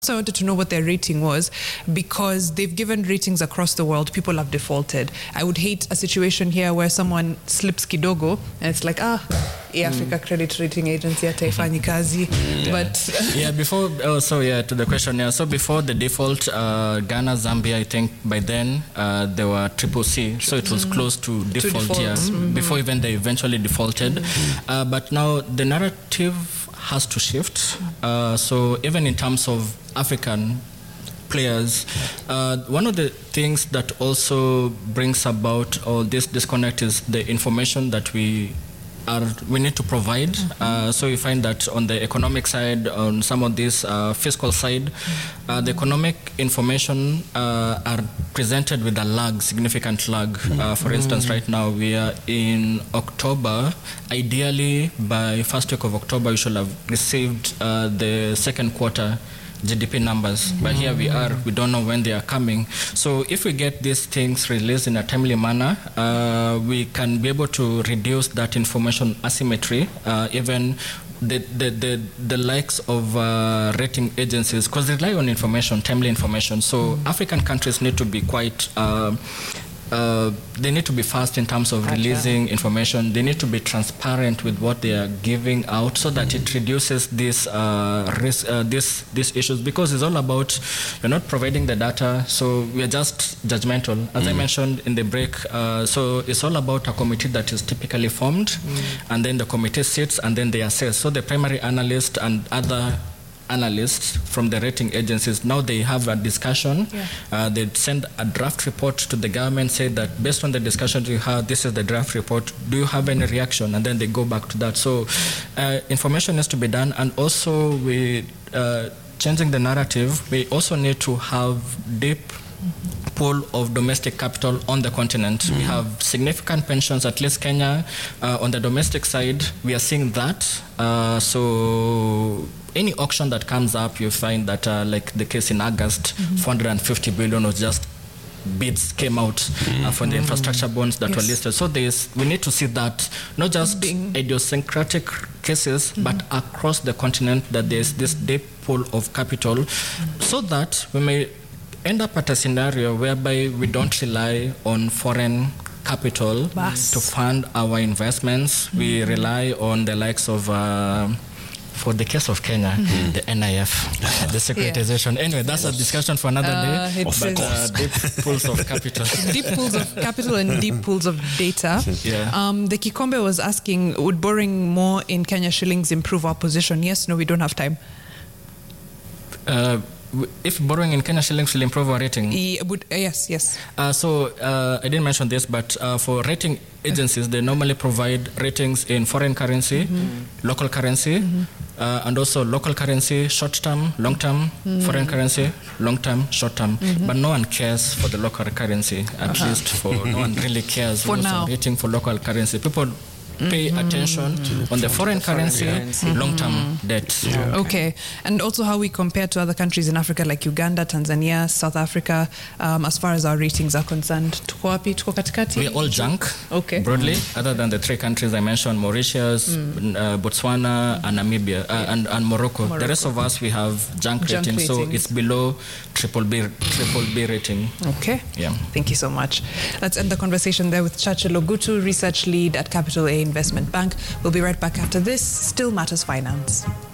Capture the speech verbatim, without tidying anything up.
So I wanted to know what their rating was, because they've given ratings across the world. People have defaulted. I would hate a situation here where someone slips kidogo and it's like, ah, e Africa mm. Credit Rating Agency hataifanyi kazi. Yeah. But yeah, before, oh, so yeah, to the question, yeah. So before the default, uh, Ghana, Zambia, I think by then uh, they were triple C, so it was mm. close to default, to default. yeah, mm-hmm. before even they eventually defaulted. Mm-hmm. Uh, but now the narrative has to shift. Uh, so even in terms of African players, uh, one of the things that also brings about all this disconnect is the information that we are we need to provide. Mm-hmm. Uh, so you find that on the economic side, on some of this uh, fiscal side, uh, the economic information uh, are presented with a lag, significant lag. Uh, for instance, right now we are in October. Ideally, by first week of October, we should have received uh, the second quarter G D P numbers, mm-hmm. but here we are, we don't know when they are coming. So if we get these things released in a timely manner, uh, we can be able to reduce that information asymmetry, uh, even the, the, the, the likes of uh, rating agencies, because they rely on information, timely information. So mm-hmm. African countries need to be quite uh, Uh, they need to be fast in terms of releasing information. They need to be transparent with what they are giving out, so that it reduces this uh, risk, uh, this these issues. Because it's all about, you're not providing the data, so we are just judgmental. As mm. I mentioned in the break, uh, so it's all about a committee that is typically formed, mm. and then the committee sits and then they assess. So the primary analyst and other analysts from the rating agencies, now they have a discussion. Yeah. Uh, they send a draft report to the government, say that based on the discussions you had, this is the draft report. Do you have any reaction? And then they go back to that. So uh, information needs to be done. And also, we uh, changing the narrative, we also need to have deep mm-hmm. pool of domestic capital on the continent. Mm-hmm. We have significant pensions, at least Kenya. Uh, on the domestic side, we are seeing that. Uh, so any auction that comes up, you find that, uh, like the case in August, mm-hmm. four hundred fifty billion was just bids came out mm-hmm. uh, for the infrastructure bonds that yes. were listed. So there's, we need to see that, not just Being. idiosyncratic cases, mm-hmm. but across the continent, that there's this deep pool of capital, mm-hmm. so that we may end up at a scenario whereby we don't rely on foreign capital Bas. to fund our investments. Mm-hmm. We rely on the likes of uh, for the case of Kenya, mm-hmm. the N I F, the securitization. Yeah. Anyway, that's a discussion for another uh, day. But uh, deep pools of capital. Deep pools of capital and deep pools of data. Yeah. Um, the Kikombe was asking, would borrowing more in Kenya shillings improve our position? Yes, no, we don't have time. Uh, If borrowing in Kenya shillings will improve our rating? Yeah, would, uh, yes, yes. Uh, so uh, I didn't mention this, but uh, for rating agencies, they normally provide ratings in foreign currency, mm-hmm. local currency, mm-hmm. uh, and also local currency, short-term, long-term, mm-hmm. foreign currency, long-term, short-term. Mm-hmm. But no one cares for the local currency, at uh-huh. least for no one really cares for now. Rating for local currency. People pay mm-hmm. attention mm-hmm. on the foreign the currency, foreign currency. long-term mm-hmm. debt. Yeah. Okay. And also how we compare to other countries in Africa like Uganda, Tanzania, South Africa, um, as far as our ratings are concerned. Tuko wapi? Tuko katikati? We're all junk, okay. broadly, mm-hmm. other than the three countries I mentioned, Mauritius, mm. uh, Botswana, and Namibia, uh, and, and Morocco. Morocco. The rest of us, we have junk, junk rating, ratings. So it's below triple B, triple B rating. Okay. Yeah. Thank you so much. Let's end the conversation there with Churchill Ogutu, research lead at Capital A Investment Bank. We'll be right back after this. Still Matters Finance.